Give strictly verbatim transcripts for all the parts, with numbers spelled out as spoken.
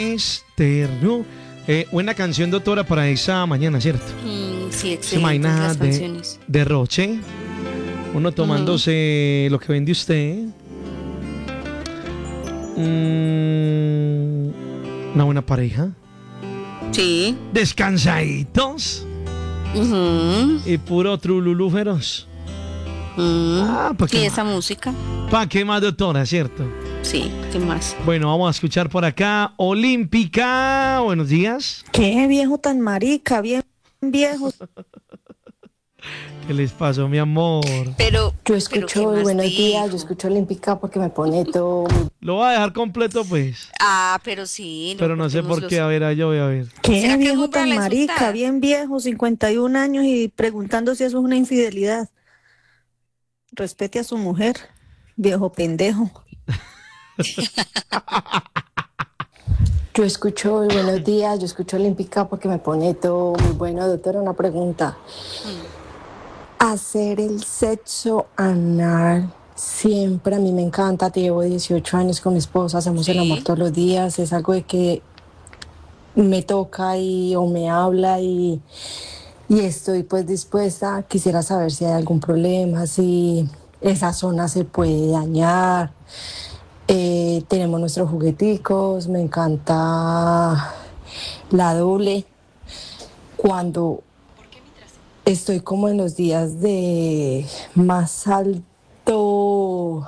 Externo. Eh, buena canción, doctora, para esa mañana, ¿cierto? Mm, sí, Se imagina excelentes las de, canciones. de Roche, uno tomándose lo que vende usted. Mm, una buena pareja. Sí. Descansaditos. Ujú. Y puro trululú feroz. Mm. Ah, ¿para Y qué esa más? música. ¿Para qué más, doctora, cierto? Sí, ¿qué más? Bueno, vamos a escuchar por acá. Olímpica, buenos días. Qué viejo tan marica, bien viejo. ¿Qué les pasó, mi amor? Pero, Yo pero ¿qué escucho más Buenos días, yo dijo? escucho Olímpica porque me pone todo. Lo voy a dejar completo, pues. Ah, pero sí, no Pero no sé cortemos por qué. los... A ver, yo voy a ver. Qué ¿Será que es muy viejo brava tan la marica, insultada? bien viejo, cincuenta y un años y preguntando si eso es una infidelidad. Respete a su mujer, viejo pendejo. Yo escucho Buenos días, yo escucho Olímpica porque me pone todo muy bueno. Doctora, una pregunta. Mm. Hacer el sexo anal siempre a mí me encanta. Llevo dieciocho años con mi esposa, hacemos el amor Sí. todos los días. Es algo de que me toca y o me habla y, y estoy pues dispuesta. Quisiera saber si hay algún problema, si esa zona se puede dañar. Eh, tenemos nuestros jugueticos, me encanta la doble. Cuando estoy como en los días de más alto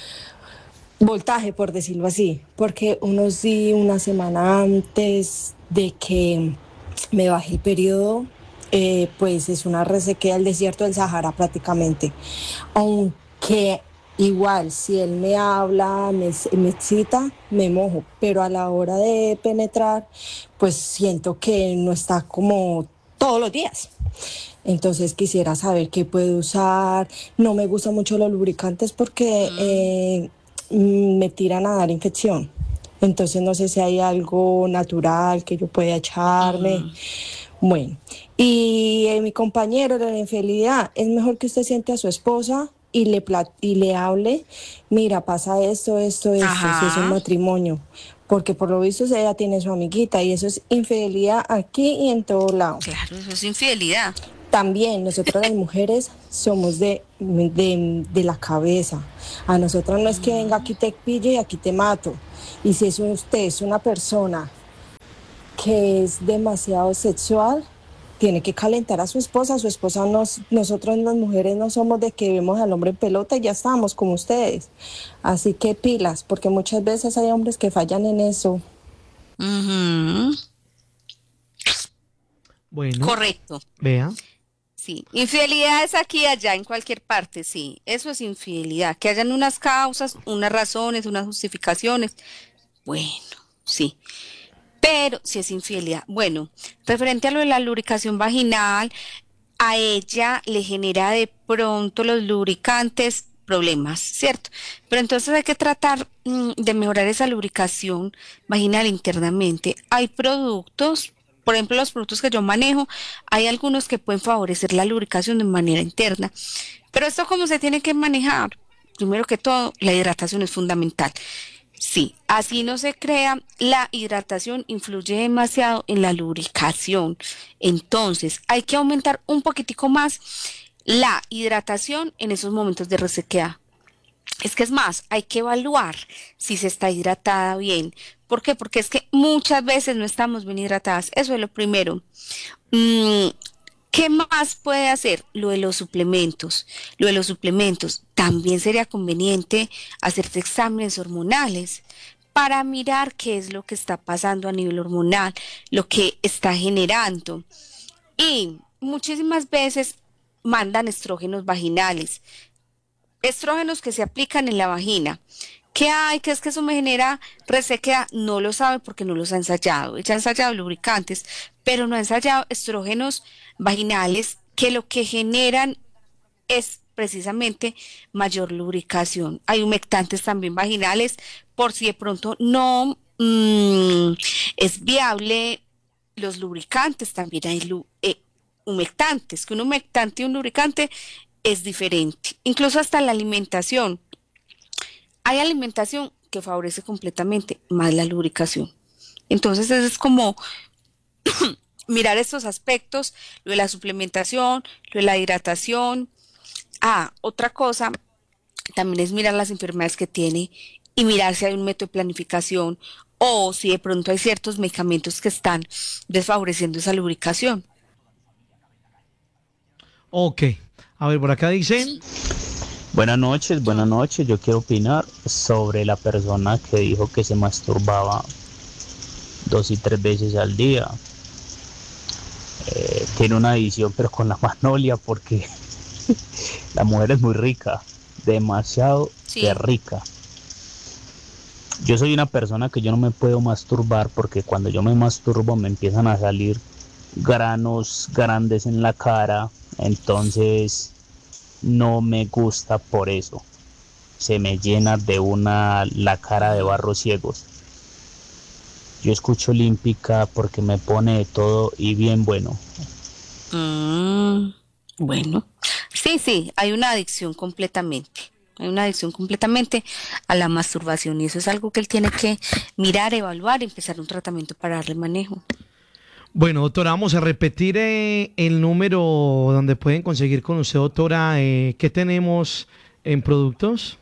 voltaje, por decirlo así, porque unos días, una semana antes de que me baje el periodo, eh, pues es una resequedad del desierto del Sahara prácticamente. Aunque igual, si él me habla, me, me excita, me mojo, pero a la hora de penetrar, pues siento que no está como todos los días. Entonces quisiera saber qué puedo usar. No me gustan mucho los lubricantes porque eh, me tiran a dar infección. Entonces no sé si hay algo natural que yo pueda echarme. Mm. Bueno, y eh, mi compañero de la infidelidad, es mejor que usted siente a su esposa y le, plat- y le hable, mira, pasa esto, esto, esto, si es un Ajá. matrimonio, porque por lo visto ella tiene su amiguita y eso es infidelidad aquí y en todo lado. Claro, eso es infidelidad. También nosotras las mujeres somos de, de, de la cabeza. A nosotras no es que venga aquí te pille y aquí te mato. Y si es usted es una persona que es demasiado sexual, tiene que calentar a su esposa. Su esposa, nos, nosotros las mujeres no somos de que vemos al hombre en pelota y ya estamos como ustedes. Así que pilas, porque muchas veces hay hombres que fallan en eso. Ujú. Bueno, Correcto. vea. Sí, infidelidad es aquí y allá, en cualquier parte, sí, eso es infidelidad, que hayan unas causas, unas razones, unas justificaciones, bueno, sí, pero si es infidelidad, bueno, referente a lo de la lubricación vaginal, a ella le genera de pronto los lubricantes problemas, ¿cierto? Pero entonces hay que tratar mm, de mejorar esa lubricación vaginal internamente. Hay productos, por ejemplo, los productos que yo manejo, hay algunos que pueden favorecer la lubricación de manera interna. Pero esto cómo se tiene que manejar. Primero que todo, la hidratación es fundamental. Sí, así no se crea, la hidratación influye demasiado en la lubricación. Entonces, hay que aumentar un poquitico más la hidratación en esos momentos de resequedad. Es que es más, hay que evaluar si se está hidratada bien. ¿Por qué? Porque es que muchas veces no estamos bien hidratadas. Eso es lo primero. Mm, ¿Qué más puede hacer? Lo de los suplementos. Lo de los suplementos. También sería conveniente hacerte exámenes hormonales para mirar qué es lo que está pasando a nivel hormonal, lo que está generando. Y muchísimas veces mandan estrógenos vaginales, estrógenos que se aplican en la vagina. ¿Qué hay? ¿Qué es que eso me genera resequedad? No lo sabe porque no los ha ensayado. Ella ha ensayado lubricantes, pero no ha ensayado estrógenos vaginales que lo que generan es precisamente mayor lubricación. Hay humectantes también vaginales por si de pronto no mm, es viable los lubricantes, también hay lu- eh, humectantes, que un humectante y un lubricante es diferente. Incluso hasta la alimentación. Hay alimentación que favorece completamente más la lubricación. Entonces eso es como mirar estos aspectos, lo de la suplementación, lo de la hidratación. Ah, otra cosa también es mirar las enfermedades que tiene y mirar si hay un método de planificación o si de pronto hay ciertos medicamentos que están desfavoreciendo esa lubricación. Ok. A ver, por acá dice. Buenas noches, buenas noches. Yo quiero opinar sobre la persona que dijo que se masturbaba dos y tres veces al día. Eh, tiene una adicción, pero con la magnolia, porque la mujer es muy rica, demasiado Sí. de rica. Yo soy una persona que yo no me puedo masturbar porque cuando yo me masturbo me empiezan a salir granos grandes en la cara, entonces no me gusta por eso. Se me llena de una la cara de barros ciegos. Yo escucho Olímpica porque me pone de todo y bien bueno. Mm, bueno, sí, sí, hay una adicción completamente. Hay una adicción completamente a la masturbación y eso es algo que él tiene que mirar, evaluar y empezar un tratamiento para darle manejo. Bueno, doctora, vamos a repetir eh, el número donde pueden conseguir con usted, doctora, eh, ¿qué tenemos en productos?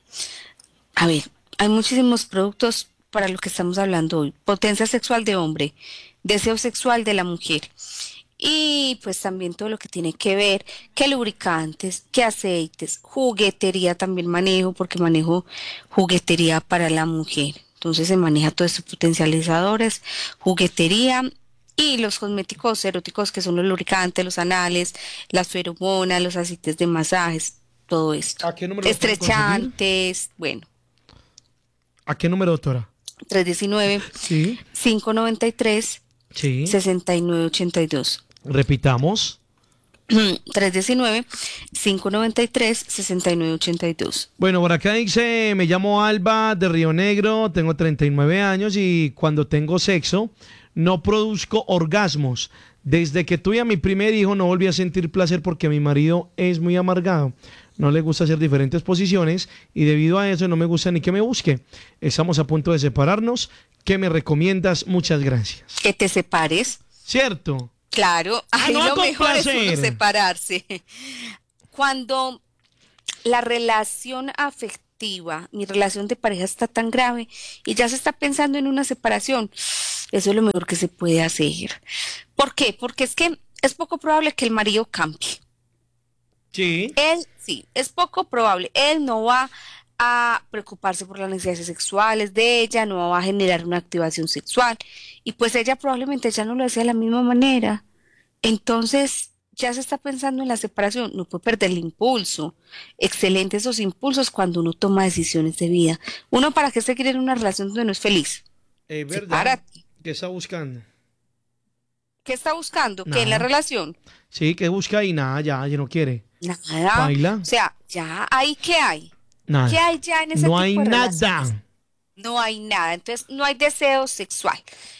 A ver, hay muchísimos productos para lo que estamos hablando hoy. Potencia sexual de hombre, deseo sexual de la mujer. Y pues también todo lo que tiene que ver, qué lubricantes, qué aceites, juguetería también manejo, porque manejo juguetería para la mujer. Entonces se maneja todos estos potencializadores, juguetería y los cosméticos eróticos que son los lubricantes, los anales, las feromonas, los aceites de masajes, todo esto. ¿A qué número lo pueden conseguir? Estrechantes, bueno, ¿A qué número, doctora? tres uno nueve, Sí, cinco nueve tres, sí. seis nueve ocho dos. Repitamos. tres uno nueve, cinco nueve tres, seis nueve ocho dos. Bueno, por acá dice, me llamo Alba de Río Negro, tengo treinta y nueve años y cuando tengo sexo no produzco orgasmos. Desde que tuve a mi primer hijo no volví a sentir placer porque mi marido es muy amargado. No le gusta hacer diferentes posiciones y debido a eso no me gusta ni que me busque. Estamos a punto de separarnos. ¿Qué me recomiendas? Muchas gracias. Que te separes. ¿Cierto? Claro, ahí no lo con mejor es placer. uno separarse. Cuando la relación afectiva, mi relación de pareja está tan grave y ya se está pensando en una separación, eso es lo mejor que se puede hacer. ¿Por qué? Porque es que es poco probable que el marido cambie. Sí. Él sí, es poco probable. Él no va a preocuparse por las necesidades sexuales de ella, no va a generar una activación sexual. Y pues ella probablemente ya no lo hacía de la misma manera. Entonces ya se está pensando en la separación, no puede perder el impulso. Excelente esos impulsos cuando uno toma decisiones de vida. Uno, ¿para qué seguir en una relación donde no es feliz? Es verdad. Sepárate. ¿Qué está buscando? ¿Qué está buscando? ¿Qué en la Nada. relación? Sí, que busca y nada, ya, ya no quiere. Nada. Baila. O sea, ya ahí qué hay. Nada. ¿Qué hay ya en ese No tipo hay de nada. relaciones? No hay nada, entonces no hay deseo sexual.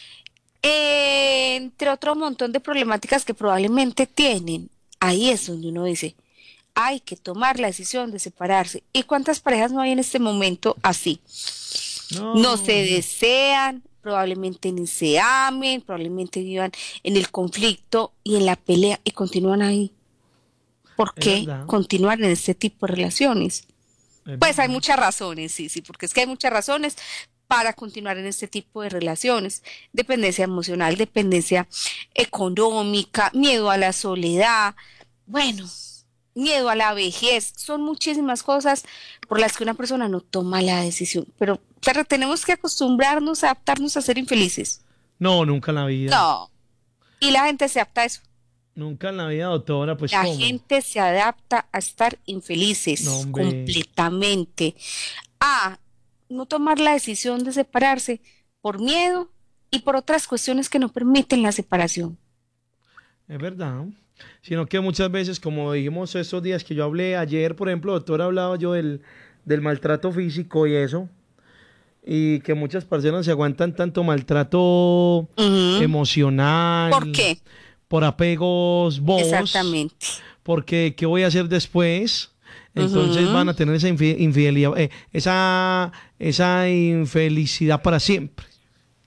Eh, entre otro montón de problemáticas que probablemente tienen, ahí es donde uno dice, hay que tomar la decisión de separarse. ¿Y cuántas parejas no hay en este momento así? No. No se desean, probablemente ni se amen, probablemente vivan en el conflicto y en la pelea y continúan ahí. ¿Por Es qué verdad. continuar en este tipo de relaciones? Es Pues hay verdad. muchas razones, sí, sí, porque es que hay muchas razones para continuar en este tipo de relaciones. Dependencia emocional, dependencia económica, miedo a la soledad, bueno, miedo a la vejez. Son muchísimas cosas por las que una persona no toma la decisión. Pero claro, tenemos que acostumbrarnos a adaptarnos a ser infelices. No, nunca en la vida. No. Y la gente se adapta a eso. Nunca en la vida, doctora, pues La ¿cómo? gente se adapta a estar infelices No, hombre. completamente, a no tomar la decisión de separarse por miedo y por otras cuestiones que no permiten la separación. Es verdad. Sino que muchas veces, como dijimos estos días que yo hablé ayer, por ejemplo, doctora, hablaba yo del, del maltrato físico y eso, y que muchas personas se aguantan tanto maltrato Ujú. emocional. ¿Por qué? Por apegos bobos. Exactamente. Porque ¿qué voy a hacer después? Entonces Ujú. van a tener esa infi- infidelidad, eh, esa, esa infelicidad para siempre.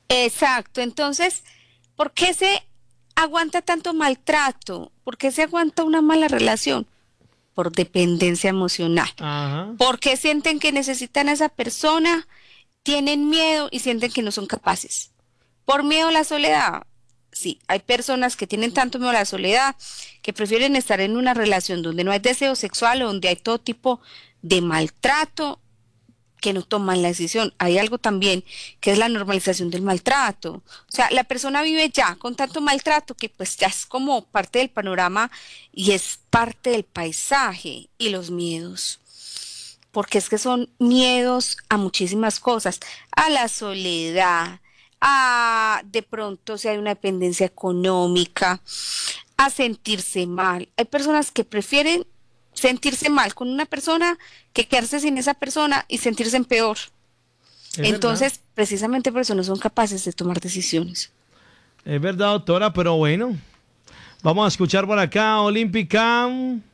Exacto, entonces, ¿por qué se aguanta tanto maltrato? ¿Por qué se aguanta una mala relación? Por dependencia emocional. Ajá. ¿Por qué sienten que necesitan a esa persona? Tienen miedo y sienten que no son capaces. Por miedo a la soledad. Sí, hay personas que tienen tanto miedo a la soledad que prefieren estar en una relación donde no hay deseo sexual o donde hay todo tipo de maltrato que no toman la decisión. Hay algo también que es la normalización del maltrato. O sea, la persona vive ya con tanto maltrato que pues ya es como parte del panorama y es parte del paisaje y los miedos. Porque es que son miedos a muchísimas cosas, a la soledad, a de pronto si hay una dependencia económica, a sentirse mal. Hay personas que prefieren sentirse mal con una persona que quedarse sin esa persona y sentirse en peor. Es verdad. Entonces, precisamente por eso no son capaces de tomar decisiones. Es verdad, doctora, pero bueno. Vamos a escuchar por acá, Olímpica.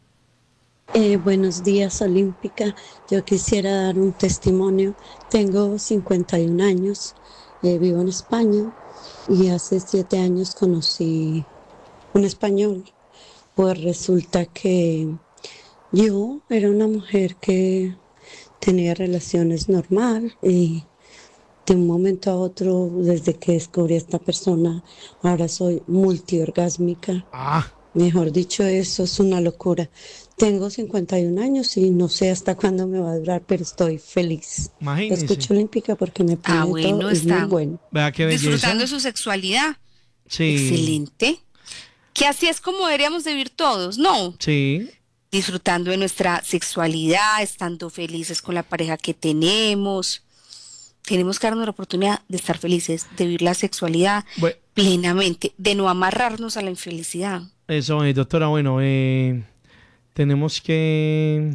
Eh, buenos días, Olímpica. Yo quisiera dar un testimonio. Tengo cincuenta y un años, eh, vivo en España y hace siete años conocí un español. Pues resulta que yo era una mujer que tenía relaciones normal y de un momento a otro, desde que descubrí a esta persona, ahora soy multiorgásmica. Ah, Mejor dicho, eso es una locura. Tengo cincuenta y un años y no sé hasta cuándo me va a durar, pero estoy feliz. imagínese. Escucho Olímpica porque me Ah, pone de todo, bueno, es muy está bueno. Vea qué disfrutando belleza. de su sexualidad. Sí, Excelente. Que así es como deberíamos de vivir todos, ¿no? sí. Disfrutando de nuestra sexualidad, estando felices con la pareja que tenemos. Tenemos que darnos la oportunidad de estar felices, de vivir la sexualidad Bueno, plenamente, de no amarrarnos a la infelicidad. eso, eh, doctora, bueno, eh, tenemos que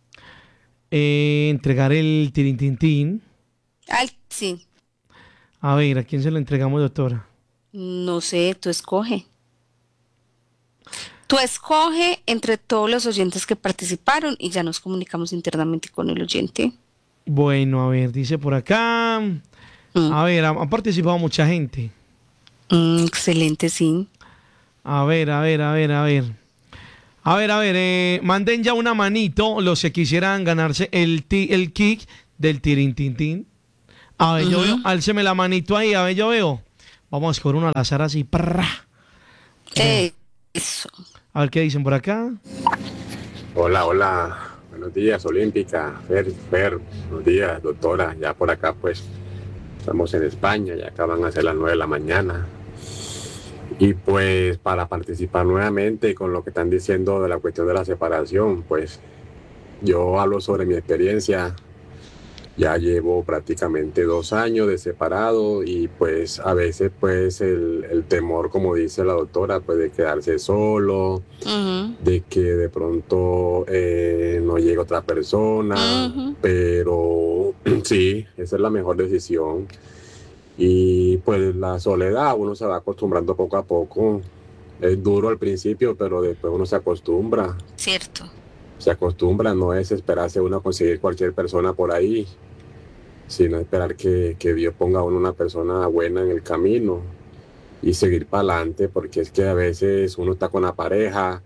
eh, entregar el tirintintín. Ay, sí, A ver, ¿a quién se lo entregamos, doctora? no sé, tú escoge. Tú escoge entre todos los oyentes que participaron y ya nos comunicamos internamente con el oyente. Bueno, a ver, dice por acá. Mm, A ver, ha, ha participado mucha gente. mm, excelente, sí. A ver, a ver, a ver, a ver. A ver, a ver, eh, manden ya una manito los que quisieran ganarse el, ti- el kick del tirintintín. A ver, yo veo, Ujú. álceme la manito ahí, a ver, yo veo. Vamos a escoger uno al azar así. Prrra. Eh, Eso. A ver qué dicen por acá. Hola, hola. Buenos días, Olímpica. Fer, Fer, buenos días, doctora. Ya por acá, pues, estamos en España, ya acaban a ser las nueve de la mañana. Y pues, para participar nuevamente con lo que están diciendo de la cuestión de la separación, pues, yo hablo sobre mi experiencia. Ya llevo prácticamente dos años de separado y pues a veces pues el, el temor, como dice la doctora, pues de quedarse solo, Ujú, de que de pronto eh, no llegue otra persona, ujú. pero sí, esa es la mejor decisión. Y pues la soledad, uno se va acostumbrando poco a poco. Es duro al principio, pero después uno se acostumbra. Cierto. Se acostumbra, no es esperarse uno a conseguir cualquier persona por ahí, sino esperar que, que Dios ponga a uno una persona buena en el camino y seguir para adelante, porque es que a veces uno está con la pareja,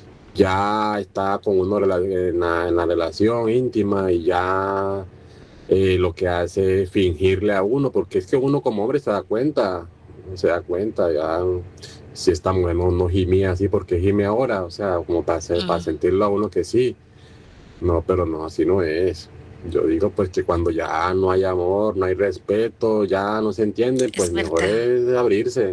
ya está con uno rela- en la, en la relación íntima y ya eh, lo que hace es fingirle a uno, porque es que uno como hombre se da cuenta, se da cuenta ya si esta mujer no, no gime así, porque gime ahora, o sea, como para, hacer- para Mm, sentirlo a uno que sí, no, pero no, así no es. Yo digo pues que cuando ya no hay amor, no hay respeto, ya no se entiende, es pues mejor verdad. es abrirse.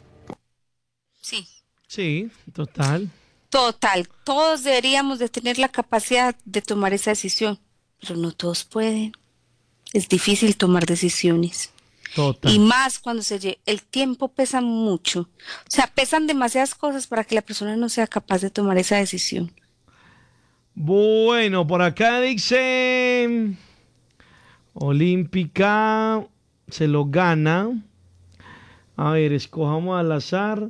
Sí. Sí, total. Total, todos deberíamos de tener la capacidad de tomar esa decisión, pero no todos pueden. Es difícil tomar decisiones. Y Total. más cuando se lle- el tiempo pesa mucho. O sea, pesan demasiadas cosas para que la persona no sea capaz de tomar esa decisión. Bueno, por acá dice Olímpica se lo gana. A ver, escojamos al azar,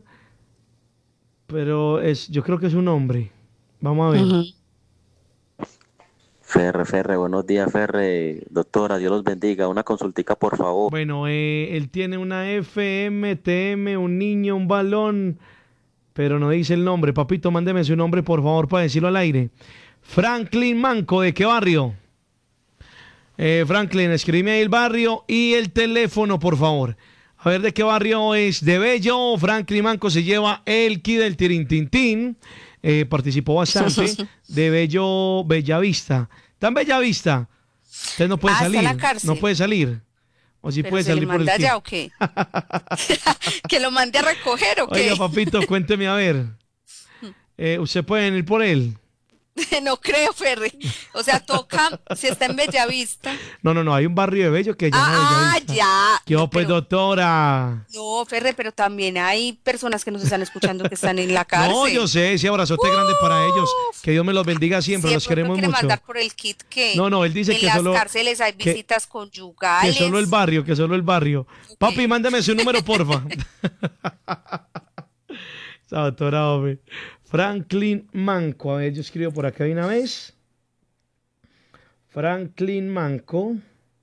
pero es, yo creo que es un hombre. Vamos a ver. Ujú. Ferre, Ferre, buenos días, Ferre. Doctora, Dios los bendiga. Una consultica, por favor. Bueno, eh, él tiene una F M, T M, un niño, un balón, pero no dice el nombre. Papito, mándeme su nombre, por favor, para decirlo al aire. Franklin Manco, ¿de qué barrio? Eh, Franklin, escríbeme ahí el barrio y el teléfono, por favor. A ver de qué barrio es. De Bello. Franklin Manco se lleva el kit del Tirintintín. Eh, participó bastante. De Bello, Bellavista. ¿Está en Bellavista? Usted no puede Ah, está en salir. la cárcel. No puede salir. O si ¿Pero puede se salir le por el manda kit. ya o qué? ¿Que lo mande a recoger o qué? Oiga, papito, cuénteme a ver. Eh, ¿Usted puede venir por él? No creo, Ferre. O sea, toca, si está en Bellavista. No, no, no. Hay un barrio de Bello que se llama Ah, ah, Bellavista. ya. ¿Qué hubo, pues, Pero- doctora? No, Ferre, pero también hay personas que nos están escuchando que están en la cárcel. No, yo sé, ese abrazote grande para ellos. Que Dios me los bendiga siempre, Si de los pronto queremos quiere mucho. mandar por el kit que No, no, él dice en que las solo- cárceles hay que- visitas Que conyugales. solo el barrio, que solo el barrio. Papi, mándame su número, porfa. Esa doctora, hombre. Franklin Manco. A ver, yo escribo por acá de una vez. Franklin Manco.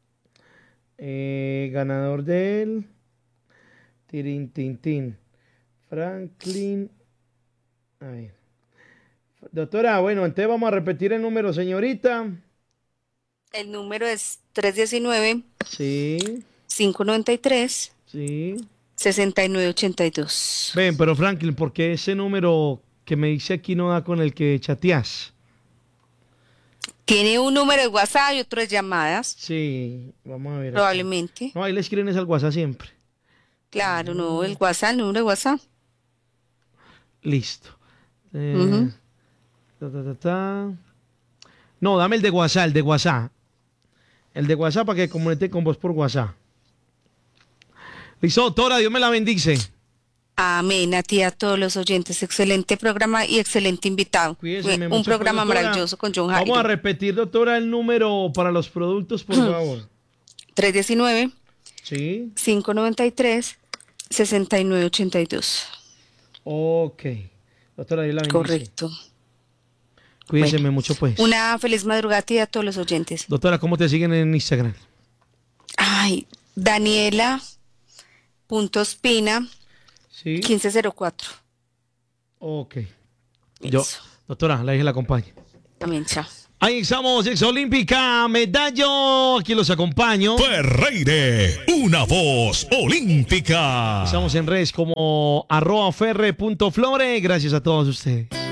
Eh, ganador del Tirin Tin Tin. Franklin. A ver. Doctora, bueno, entonces vamos a repetir el número, señorita. El número es tres uno nueve, Sí, cinco nueve tres, sí. seis nueve ocho dos. Ven, pero Franklin, ¿por qué ese número que me dice aquí no da con el que chateas? Tiene un número de WhatsApp y otro de llamadas, Sí, vamos a ver. acá. probablemente. No, ahí le escriben es al WhatsApp siempre. Claro, no, el WhatsApp, el número de WhatsApp. Listo. Eh, Ujú. ta, ta, ta, ta. No, dame el de WhatsApp, el de WhatsApp. El de WhatsApp para que comunique con vos por WhatsApp. Listo, doctora, Dios me la bendice. Amén, a ti, a todos los oyentes. Excelente programa y excelente invitado. Cuídese Un mucho, programa pues, doctora. maravilloso con John Jairo. Vamos a repetir, doctora, el número para los productos, por favor. tres uno nueve, Sí, cinco nueve tres, seis nueve ocho dos. ok. Doctora, Dios la bendice. Correcto. Cuídese Bueno, mucho, pues. Una feliz madrugada a ti y a todos los oyentes. Doctora, ¿cómo te siguen en Instagram? Ay, Daniela punto Espina Sí. quince cero cuatro. Ok. Yo, Eso. doctora, la dije la acompañe. Amén, chao. Ahí estamos, ex olímpica, medallo. Aquí los acompaño. Ferreire, una voz olímpica. Estamos en redes como arroba ferre punto flore. Gracias a todos ustedes.